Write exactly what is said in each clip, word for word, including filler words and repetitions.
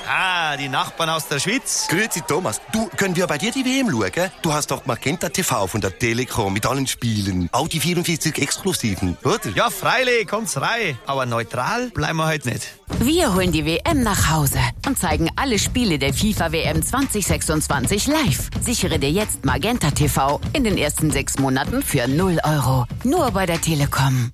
Ah, die Nachbarn aus der Schweiz. Grüezi Thomas, du, können wir bei dir die W M schauen? Du hast doch Magenta T V von der Telekom mit allen Spielen. Auch die vierundvierzig Exklusiven, oder? Ja, freilich, kommt's rein. Aber neutral bleiben wir heute nicht. Wir holen die W M nach Hause und zeigen alle Spiele der FIFA W M zwanzig sechsundzwanzig live. Sichere dir jetzt Magenta T V in den ersten sechs Monaten für null Euro. Nur bei der Telekom.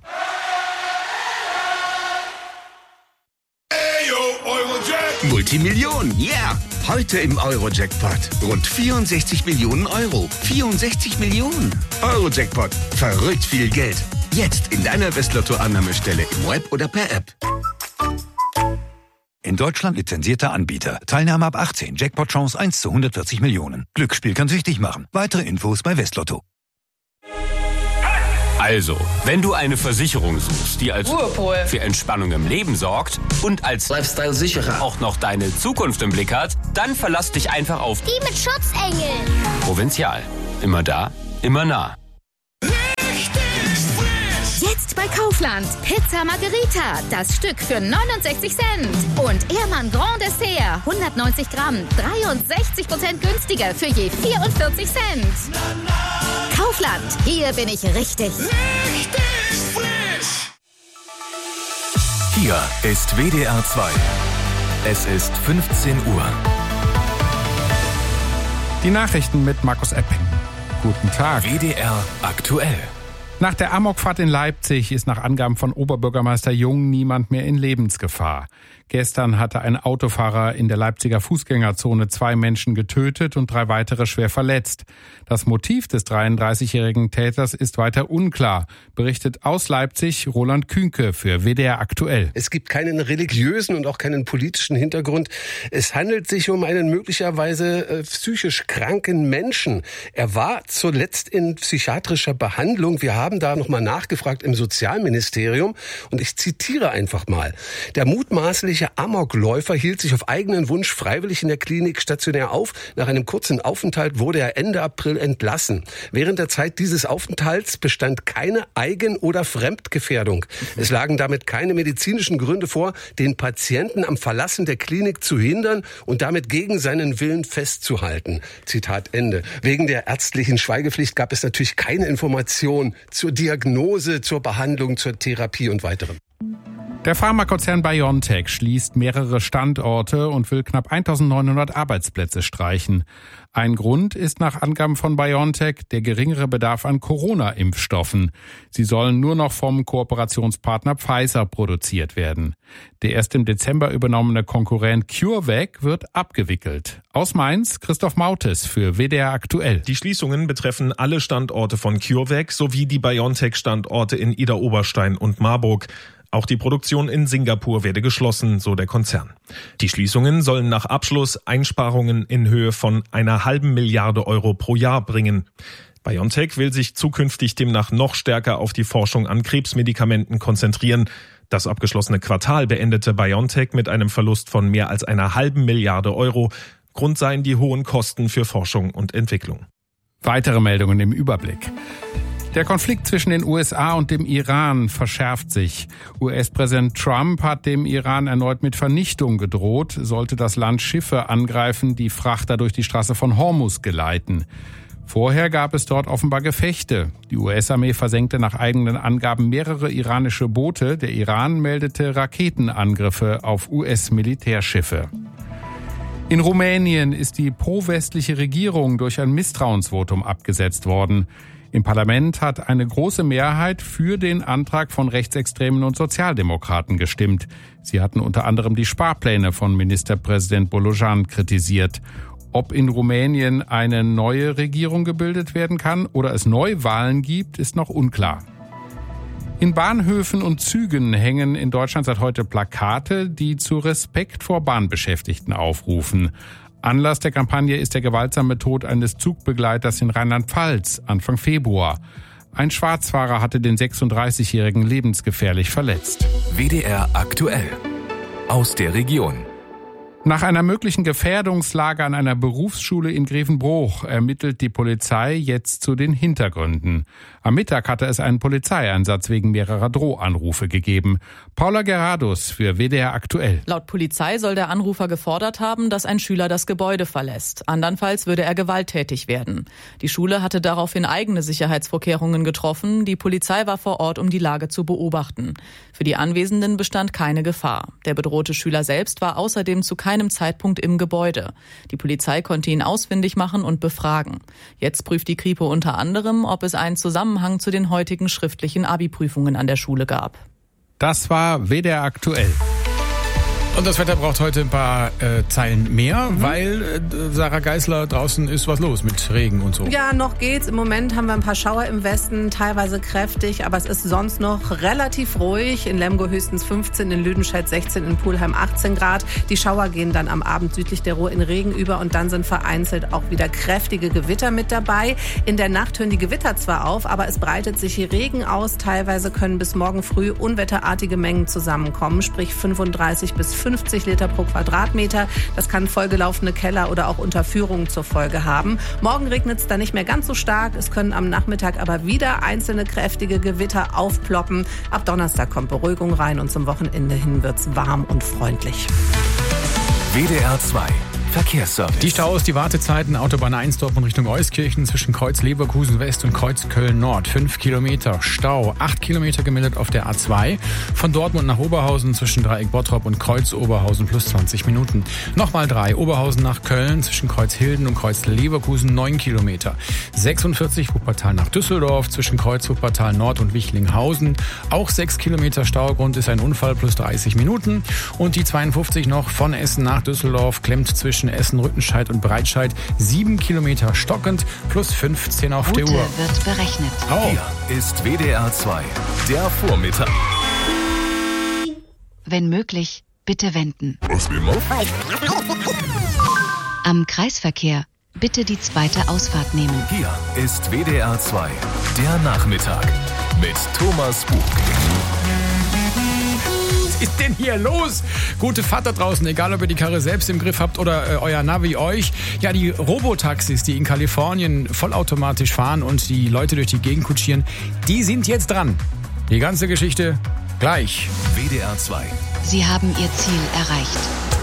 Multimillionen, yeah! Heute im Euro-Jackpot. Rund vierundsechzig Millionen Euro. vierundsechzig Millionen. Euro-Jackpot. Verrückt viel Geld. Jetzt in deiner Westlotto-Annahmestelle im Web oder per App. In Deutschland lizenzierter Anbieter. Teilnahme ab achtzehn. Jackpot-Chance eins zu hundertvierzig Millionen. Glücksspiel kann süchtig machen. Weitere Infos bei Westlotto. Also, wenn du eine Versicherung suchst, die als Ruhepol für Entspannung im Leben sorgt und als Lifestyle-Sicherer auch noch deine Zukunft im Blick hat, dann verlass dich einfach auf die mit Schutzengeln. Provinzial. Immer da, immer nah. Jetzt bei Kaufland. Pizza Margherita. Das Stück für neunundsechzig Cent. Und Ehrmann Grand Dessert. hundertneunzig Gramm. dreiundsechzig Prozent günstiger für je vierundvierzig Cent. Kaufland. Hier bin ich richtig. Richtig frisch. Hier ist W D R zwei. Es ist fünfzehn Uhr. Die Nachrichten mit Markus Epping. Guten Tag. W D R aktuell. Nach der Amokfahrt in Leipzig ist nach Angaben von Oberbürgermeister Jung niemand mehr in Lebensgefahr. Gestern hatte ein Autofahrer in der Leipziger Fußgängerzone zwei Menschen getötet und drei weitere schwer verletzt. Das Motiv des dreiunddreißigjährigen Täters ist weiter unklar, berichtet aus Leipzig Roland Kühnke für W D R aktuell. Es gibt keinen religiösen und auch keinen politischen Hintergrund. Es handelt sich um einen möglicherweise äh, psychisch kranken Menschen. Er war zuletzt in psychiatrischer Behandlung. Wir haben da nochmal nachgefragt im Sozialministerium und ich zitiere einfach mal. Der mutmaßliche Amokläufer hielt sich auf eigenen Wunsch freiwillig in der Klinik stationär auf. Nach einem kurzen Aufenthalt wurde er Ende April entlassen. Während der Zeit dieses Aufenthalts bestand keine Eigen- oder Fremdgefährdung. Es lagen damit keine medizinischen Gründe vor, den Patienten am Verlassen der Klinik zu hindern und damit gegen seinen Willen festzuhalten. Zitat Ende. Wegen der ärztlichen Schweigepflicht gab es natürlich keine Information zur Diagnose, zur Behandlung, zur Therapie und weiterem. Der Pharmakonzern BioNTech schließt mehrere Standorte und will knapp eintausendneunhundert Arbeitsplätze streichen. Ein Grund ist nach Angaben von BioNTech der geringere Bedarf an Corona-Impfstoffen. Sie sollen nur noch vom Kooperationspartner Pfizer produziert werden. Der erst im Dezember übernommene Konkurrent CureVac wird abgewickelt. Aus Mainz, Christoph Mautes für W D R aktuell. Die Schließungen betreffen alle Standorte von CureVac sowie die BioNTech-Standorte in Idar-Oberstein und Marburg. Auch die Produktion in Singapur werde geschlossen, so der Konzern. Die Schließungen sollen nach Abschluss Einsparungen in Höhe von einer halben Milliarde Euro pro Jahr bringen. BioNTech will sich zukünftig demnach noch stärker auf die Forschung an Krebsmedikamenten konzentrieren. Das abgeschlossene Quartal beendete BioNTech mit einem Verlust von mehr als einer halben Milliarde Euro. Grund seien die hohen Kosten für Forschung und Entwicklung. Weitere Meldungen im Überblick. Der Konflikt zwischen den U S A und dem Iran verschärft sich. U S-Präsident Trump hat dem Iran erneut mit Vernichtung gedroht, sollte das Land Schiffe angreifen, die Frachter durch die Straße von Hormuz geleiten. Vorher gab es dort offenbar Gefechte. Die U S-Armee versenkte nach eigenen Angaben mehrere iranische Boote. Der Iran meldete Raketenangriffe auf U S-Militärschiffe. In Rumänien ist die pro-westliche Regierung durch ein Misstrauensvotum abgesetzt worden. Im Parlament hat eine große Mehrheit für den Antrag von Rechtsextremen und Sozialdemokraten gestimmt. Sie hatten unter anderem die Sparpläne von Ministerpräsident Bolojan kritisiert. Ob in Rumänien eine neue Regierung gebildet werden kann oder es Neuwahlen gibt, ist noch unklar. In Bahnhöfen und Zügen hängen in Deutschland seit heute Plakate, die zu Respekt vor Bahnbeschäftigten aufrufen. Anlass der Kampagne ist der gewaltsame Tod eines Zugbegleiters in Rheinland-Pfalz Anfang Februar. Ein Schwarzfahrer hatte den sechsunddreißigjährigen lebensgefährlich verletzt. W D R aktuell. Aus der Region. Nach einer möglichen Gefährdungslage an einer Berufsschule in Grevenbroich ermittelt die Polizei jetzt zu den Hintergründen. Am Mittag hatte es einen Polizeieinsatz wegen mehrerer Drohanrufe gegeben. Paula Gerardus für W D R aktuell. Laut Polizei soll der Anrufer gefordert haben, dass ein Schüler das Gebäude verlässt. Andernfalls würde er gewalttätig werden. Die Schule hatte daraufhin eigene Sicherheitsvorkehrungen getroffen. Die Polizei war vor Ort, um die Lage zu beobachten. Für die Anwesenden bestand keine Gefahr. Der bedrohte Schüler selbst war außerdem zu keinem Zeitpunkt im Gebäude. Die Polizei konnte ihn ausfindig machen und befragen. Jetzt prüft die Kripo unter anderem, ob es einen Zusammenhang zu den heutigen schriftlichen Abi-Prüfungen an der Schule gab. Das war W D R aktuell. Und das Wetter braucht heute ein paar äh, Zeilen mehr, mhm. weil äh, Sarah Geisler, draußen ist was los mit Regen und so. Ja, noch geht's. Im Moment haben wir ein paar Schauer im Westen, teilweise kräftig, aber es ist sonst noch relativ ruhig. In Lemgo höchstens fünfzehn, in Lüdenscheid sechzehn, in Pulheim achtzehn Grad. Die Schauer gehen dann am Abend südlich der Ruhr in Regen über und dann sind vereinzelt auch wieder kräftige Gewitter mit dabei. In der Nacht hören die Gewitter zwar auf, aber es breitet sich hier Regen aus. Teilweise können bis morgen früh unwetterartige Mengen zusammenkommen, sprich fünfunddreißig bis fünfzig Liter pro Quadratmeter. Das kann vollgelaufene Keller oder auch Unterführungen zur Folge haben. Morgen regnet es dann nicht mehr ganz so stark. Es können am Nachmittag aber wieder einzelne kräftige Gewitter aufploppen. Ab Donnerstag kommt Beruhigung rein und zum Wochenende hin wird es warm und freundlich. W D R zwei Verkehrsservice. Die Staus, die Wartezeiten, Autobahn eins Dortmund Richtung Euskirchen zwischen Kreuz Leverkusen West und Kreuz Köln Nord. fünf Kilometer Stau, acht Kilometer gemeldet auf der A zwei. Von Dortmund nach Oberhausen zwischen Dreieck Bottrop und Kreuz Oberhausen plus zwanzig Minuten. Nochmal drei, Oberhausen nach Köln zwischen Kreuz Hilden und Kreuz Leverkusen neun Kilometer. sechsundvierzig Wuppertal nach Düsseldorf zwischen Kreuz Wuppertal Nord und Wichlinghausen. Auch sechs Kilometer Stau, Grund ist ein Unfall plus dreißig Minuten. Und die zweiundfünfzig noch von Essen nach Düsseldorf klemmt zwischen Essen, Rüttenscheid und Breitscheid sieben Kilometer stockend plus fünfzehn auf Route der Uhr. wird berechnet. Oh. Hier ist W D R zwei, der Vormittag. Wenn möglich, bitte wenden. Was will man? Am Kreisverkehr bitte die zweite Ausfahrt nehmen. Hier ist W D R zwei, der Nachmittag mit Thomas Buch. Was ist denn hier los? Gute Fahrt da draußen, egal ob ihr die Karre selbst im Griff habt oder äh, euer Navi euch. Ja, die Robotaxis, die in Kalifornien vollautomatisch fahren und die Leute durch die Gegend kutschieren, die sind jetzt dran. Die ganze Geschichte gleich. W D R zwei. Sie haben Ihr Ziel erreicht.